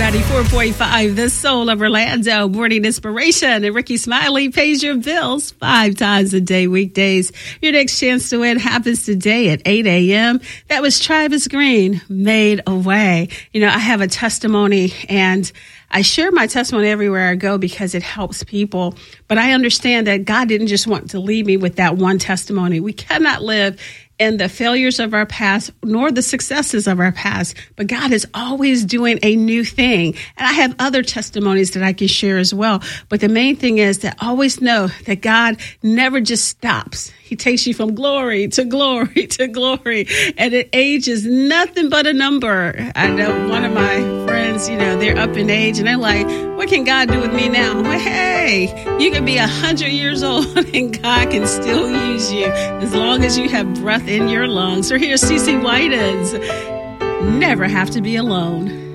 94.5, the soul of Orlando, morning inspiration. And Ricky Smiley pays your bills 5 times a day, weekdays. Your next chance to win happens today at 8 a.m. That was Travis Green, Made a Way. You know, I have a testimony, and I share my testimony everywhere I go because it helps people. But I understand that God didn't just want to leave me with that one testimony. We cannot live in the failures of our past, nor the successes of our past. But God is always doing a new thing. And I have other testimonies that I can share as well. But the main thing is that always know that God never just stops. He takes you from glory to glory to glory. And age is nothing but a number. I know one of my friends, you know, they're up in age and they're like, what can God do with me now? Well, hey, you can be 100 years old and God can still use you as long as you have breath in your lungs. So here's CeCe Winans. Never have to be alone.